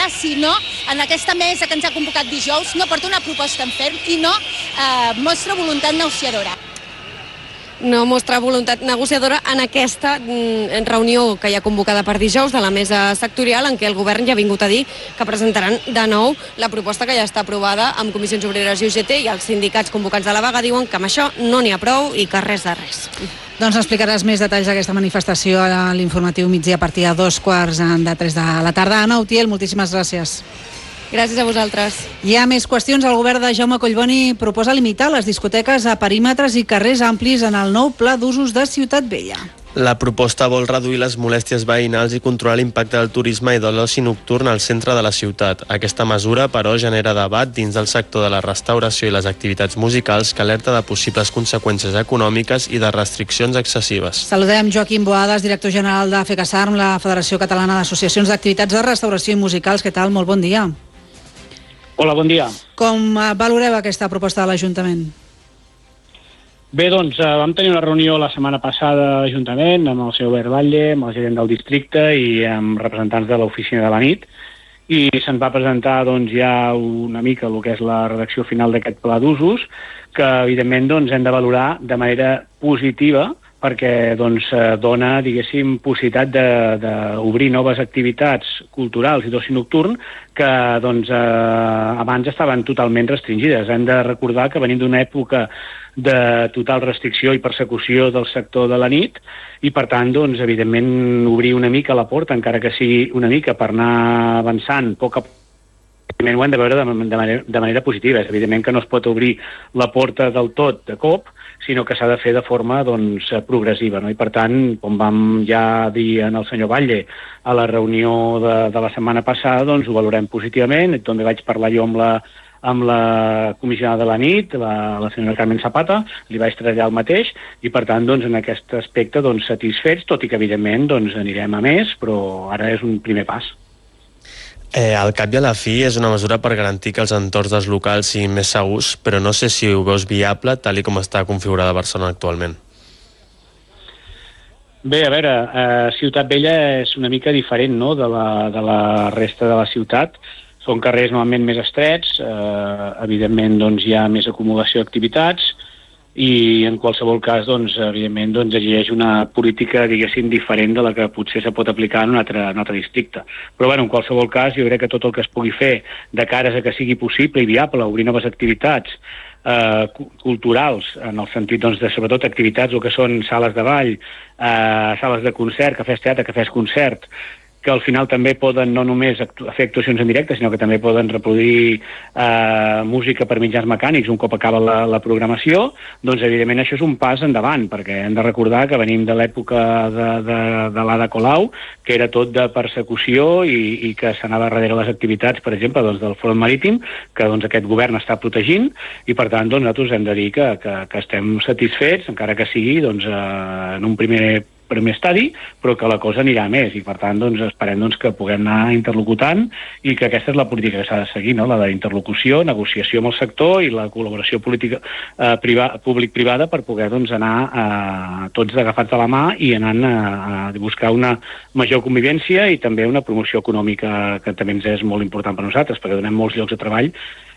Junqueras, sinó en aquesta mesa que ens ha convocat dijous, no porta una proposta en ferm i no mostra voluntat negociadora. No mostra voluntat negociadora en aquesta reunió que hi ha convocada per dijous de la mesa sectorial, en què el govern ja ha vingut a dir que presentaran de nou la proposta que ja està aprovada amb Comissions Obreres i UGT, i els sindicats convocats a la vaga diuen que amb això no n'hi ha prou i que res de res. Doncs explicaràs més detalls d'aquesta manifestació a l'informatiu migdia a partir de 2:45 de la tarda. Anna Utiel, moltíssimes gràcies. Gràcies a vosaltres. Hi ha més qüestions. El govern de Jaume Collboni proposa limitar les discoteques a perímetres i carrers amplis en el nou pla d'usos de Ciutat Vella. La proposta vol reduir les molèsties veïnals i controlar l'impacte del turisme i de l'oci nocturn al centre de la ciutat. Aquesta mesura, però, genera debat dins del sector de la restauració i les activitats musicals, que alerta de possibles conseqüències econòmiques i de restriccions excessives. Saludem Joaquim Boades, director general de FECASARM, la Federació Catalana d'Associacions d'Activitats de Restauració i Musicals. Què tal? Molt bon dia. Hola, bon dia. Com valoreu aquesta proposta de l'Ajuntament? Bé, doncs, vam tenir una reunió la setmana passada a l'Ajuntament amb el senyor Albert Batlle, amb el gerent del districte i amb representants de l'oficina de la nit, i se'ns va presentar doncs, ja una mica el que és la redacció final d'aquest pla d'usos, que evidentment doncs, hem de valorar de manera positiva, perquè doncs, dona, diguéssim, possibilitat d'obrir noves activitats culturals i d'oci nocturn que doncs, abans estaven totalment restringides. Hem de recordar que venim d'una època de total restricció i persecució del sector de la nit i, per tant, doncs, evidentment, obrir una mica la porta, encara que sigui una mica per anar avançant a poc a poc, ho hem de veure de manera positiva. És evidentment que no es pot obrir la porta del tot de cop, sinó que s'ha de fer de forma doncs, progressiva, no? I per tant, com vam ja dir en el senyor Batlle a la reunió de la setmana passada, doncs ho valorem positivament. També vaig parlar jo amb la comissionada de la nit, la senyora Carmen Zapata, li vaig traslladar el mateix, i per tant, doncs, en aquest aspecte doncs, satisfets, tot i que evidentment doncs, anirem a més, però ara és un primer pas. Al cap i a la fi és una mesura per garantir que els entorns dels locals siguin més segurs, però no sé si ho veus viable tal com està configurada Barcelona actualment. Bé, a veure, Ciutat Vella és una mica diferent, no?, de la resta de la ciutat. Són carrers normalment més estrets, evidentment doncs, hi ha més acumulació d'activitats i en qualsevol cas, doncs, evidentment, doncs, exigeix una política, diguéssim, diferent de la que potser se pot aplicar en un altre districte. Però, bueno, en qualsevol cas, jo crec que tot el que es pugui fer de cares a que sigui possible i viable obrir noves activitats culturals, en el sentit, doncs, de sobretot activitats o que són sales de ball, sales de concert, cafès teatre, cafès concert, que al final també poden no només fer actuacions en directe, sinó que també poden reproduir música per mitjans mecànics un cop acaba la programació, doncs evidentment això és un pas endavant, perquè hem de recordar que venim de l'època de l'Ada Colau, que era tot de persecució i que s'anava darrere les activitats, per exemple, doncs, del front marítim, que doncs, aquest govern està protegint, i per tant doncs, nosaltres hem de dir que estem satisfets, encara que sigui doncs, en un primer estadi, però que la cosa anirà a més i per tant doncs, esperem doncs, que puguem anar interlocutant i que aquesta és la política que s'ha de seguir, no? La d'interlocució, negociació amb el sector i la col·laboració política públic-privada per poder doncs, anar tots agafats de la mà i anant a buscar una major convivència i també una promoció econòmica que també ens és molt important per nosaltres perquè donem molts llocs de treball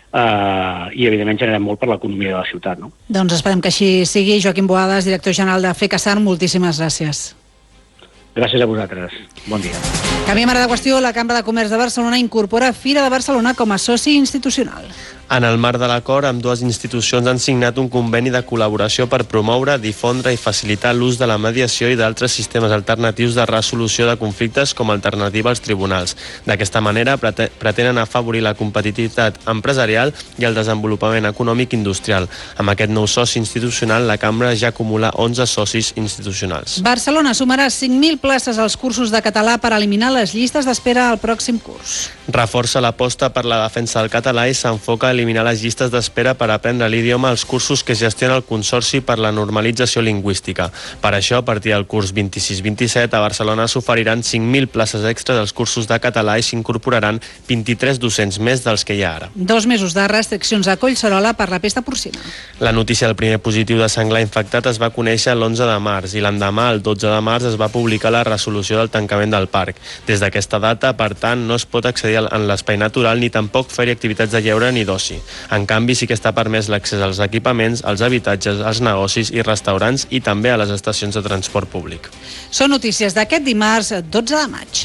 i evidentment generem molt per l'economia de la ciutat, no? Doncs esperem que així sigui. Joaquim Boades, director general de FECASARM, moltíssimes gràcies. Gràcies a vosaltres. Bon dia. Canviem ara de qüestió. La Cambra de Comerç de Barcelona incorpora Fira de Barcelona com a soci institucional. En el marc de l'acord, ambdues institucions han signat un conveni de col·laboració per promoure, difondre i facilitar l'ús de la mediació i d'altres sistemes alternatius de resolució de conflictes com a alternativa als tribunals. D'aquesta manera, pretenen afavorir la competitivitat empresarial i el desenvolupament econòmic industrial. Amb aquest nou soci institucional, la Cambra ja acumula 11 socis institucionals. Barcelona sumarà 5.000 places als cursos de català per eliminar les llistes d'espera al pròxim curs. Reforça l'aposta per la defensa del català i s'enfoca a eliminar les llistes d'espera per aprendre l'idioma als cursos que gestiona el Consorci per la Normalització Lingüística. Per això, a partir del curs 26-27, a Barcelona s'oferiran 5.000 places extres als cursos de català i s'incorporaran 23 docents més dels que hi ha ara. 2 mesos de restriccions a Collserola per la pesta porcina. La notícia del primer positiu de senglar infectat es va conèixer l'11 de març i l'endemà, el 12 de març, es va publicar la resolució del tancament del parc. Des d'aquesta data, per tant, no es pot accedir en l'espai natural ni tampoc fer-hi activitats de lleure ni d'oci. En canvi, sí que està permès l'accés als equipaments, als habitatges, als negocis i restaurants i també a les estacions de transport públic. Són notícies d'aquest dimarts 12 de maig.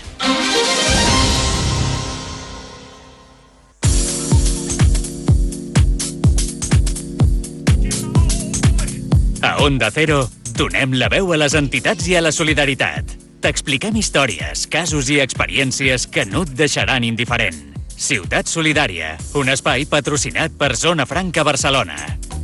A Onda Cero, donem la veu a les entitats i a la solidaritat. T'expliquem històries, casos i experiències que no et deixaran indiferent. Ciutat Solidària, un espai patrocinat per Zona Franca Barcelona.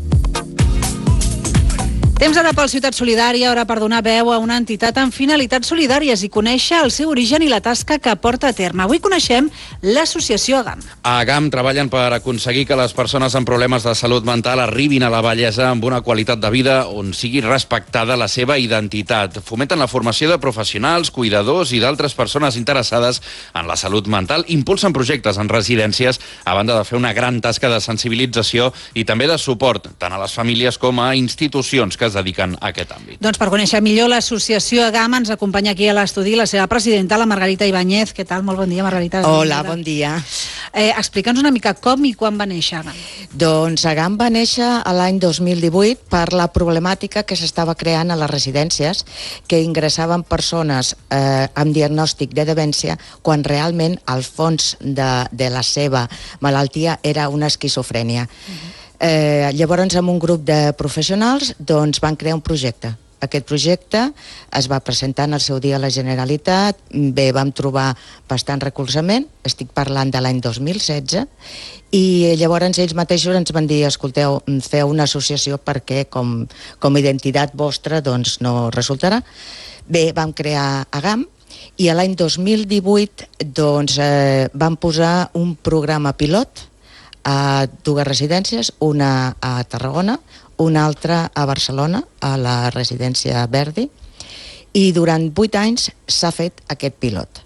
Temps ara pel Ciutat Solidària, hora per donar veu a una entitat amb finalitats solidàries i conèixer el seu origen i la tasca que porta a terme. Avui coneixem l'associació AGAM. A AGAM treballen per aconseguir que les persones amb problemes de salut mental arribin a la vellesa amb una qualitat de vida on sigui respectada la seva identitat. Fomenten la formació de professionals, cuidadors i d'altres persones interessades en la salut mental. Impulsen projectes en residències a banda de fer una gran tasca de sensibilització i també de suport tant a les famílies com a institucions que es dediquen a aquest àmbit. Doncs per conèixer millor l'associació AGAM ens acompanya aquí a l'estudi la seva presidenta, la Margarita Ibáñez. Què tal? Molt bon dia, Margarita. Hola, bon dia. Explica'ns una mica com i quan va néixer AGAM. Doncs AGAM va néixer l'any 2018 per la problemàtica que s'estava creant a les residències, que ingressaven persones amb diagnòstic de demència quan realment el fons de la seva malaltia era una esquizofrènia. Llavors, amb un grup de professionals, doncs, van crear un projecte. Aquest projecte es va presentar en el seu dia a la Generalitat. Bé, vam trobar bastant recolzament, estic parlant de l'any 2016, i llavors ells mateixos ens van dir: escolteu, feu una associació perquè com a identitat vostra doncs, no resultarà. Bé, vam crear AGAM, i l'any 2018 doncs, vam posar un programa pilot a 2 residències, una a Tarragona, una altra a Barcelona, a la residència Verdi, i durant 8 anys s'ha fet aquest pilot.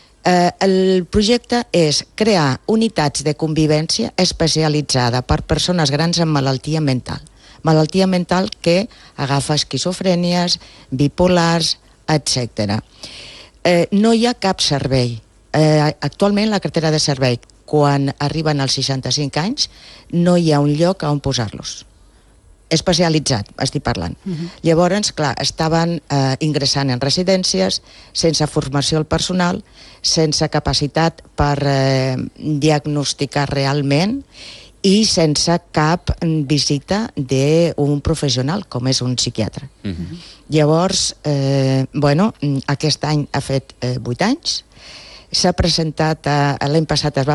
El projecte és crear unitats de convivència especialitzada per persones grans amb malaltia mental que agafa esquizofrènies, bipolars, etc. No hi ha cap servei. Actualment la cartera de servei, quan arriben als 65 anys, no hi ha un lloc on posar-los. Especialitzat, estic parlant. Llavors, clar, estaven ingressant en residències sense formació al personal, sense capacitat per diagnosticar realment i sense cap visita d'un professional, com és un psiquiatre. Llavors, aquest any ha fet 8 anys. S'ha presentat, l'any passat es va